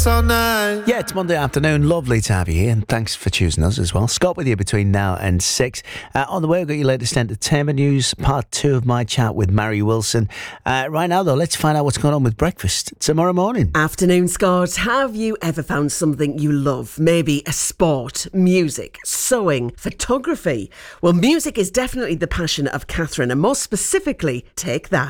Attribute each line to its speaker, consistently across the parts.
Speaker 1: all night.
Speaker 2: Yeah, it's Monday afternoon. Lovely to have you here, and thanks for choosing us as well. Scott with you between now and 6. On the way, we've got your latest entertainment news, part 2 of my chat with Mary Wilson. Right now, though, let's find out what's going on with breakfast tomorrow morning.
Speaker 3: Afternoon, Scott. Have you ever found something you love? Maybe a sport, music, sewing, photography? Well, music is definitely the passion of Catherine, and more specifically, Take That.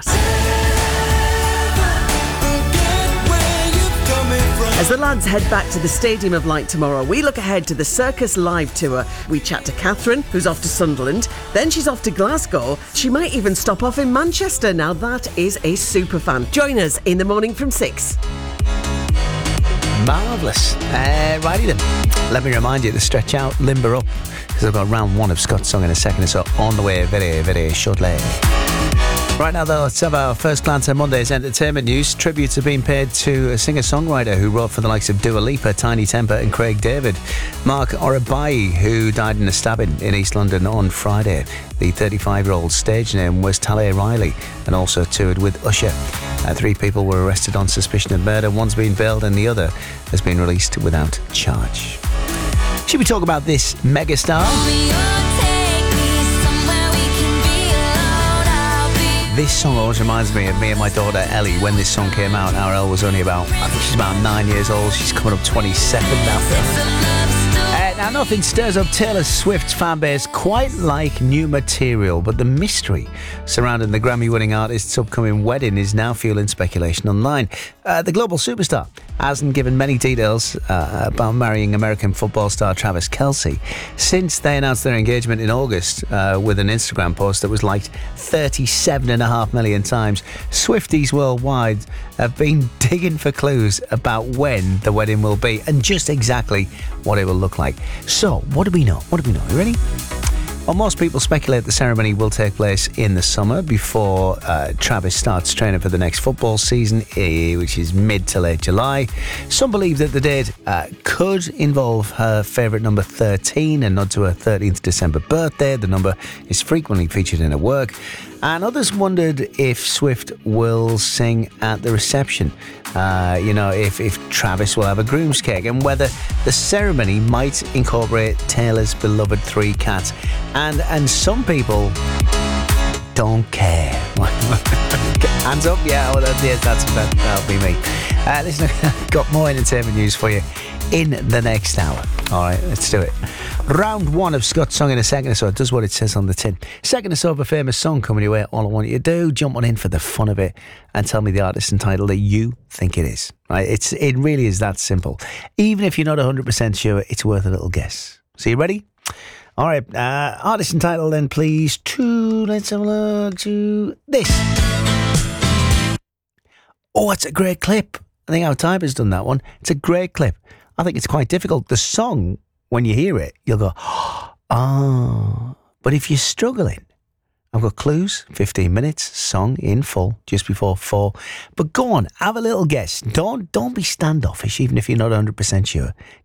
Speaker 3: As the lads head back to the Stadium of Light tomorrow, we look ahead to the Circus Live tour. We chat to Catherine, who's off to Sunderland. Then she's off to Glasgow. She might even stop off in Manchester. Now that is a super fan. Join us in the morning from 6.
Speaker 2: Marvellous. Righty then. Let me remind you to stretch out, limber up, because I've got round 1 of Scott's song in a second or so on the way very, very shortly. Right now, though, let's have our first glance at Monday's entertainment news. Tributes have been paid to a singer-songwriter who wrote for the likes of Dua Lipa, Tiny Temper and Craig David. Mark Orabai, who died in a stabbing in East London on Friday. The 35-year-old stage name was Talia Riley and also toured with Usher. 3 people were arrested on suspicion of murder. One's been bailed and the other has been released without charge. Should we talk about this megastar? This song always reminds me of me and my daughter Ellie when this song came out. Our Elle was only I think she's about 9 years old. She's coming up 22nd now. Now, nothing stirs up Taylor Swift's fan base quite like new material, but the mystery surrounding the Grammy-winning artist's upcoming wedding is now fueling speculation online. The global superstar hasn't given many details about marrying American football star Travis Kelce since they announced their engagement in August with an Instagram post that was liked 37.5 million times. Swifties worldwide have been digging for clues about when the wedding will be and just exactly what it will look like. So, what do we know? You ready? Well, most people speculate the ceremony will take place in the summer before Travis starts training for the next football season, which is mid to late July. Some believe that the date could involve her favourite number 13, a nod to her 13th December birthday. The number is frequently featured in her work. And others wondered if Swift will sing at the reception. If Travis will have a groom's cake and whether the ceremony might incorporate Taylor's beloved 3 cats. And some people don't care. Hands up, yeah, that'll be me. Listen, I've got more entertainment news for you in the next hour. All right, let's do it. Round 1 of Scott's song in a second or so. It does what it says on the tin. Second or so of a famous song coming your way. All I want you to do, jump on in for the fun of it and tell me the artist and title that you think it is. Right? It really is that simple. Even if you're not 100% sure, it's worth a little guess. So you ready? All right, artist and title then, please. Let's have a look to this. Oh, it's a great clip. I think our type has done that one. It's a great clip. I think it's quite difficult. The song, when you hear it, you'll go, oh. But if you're struggling, I've got clues, 15 minutes, song in full, just before 4. But go on, have a little guess. Don't be standoffish, even if you're not 100% sure.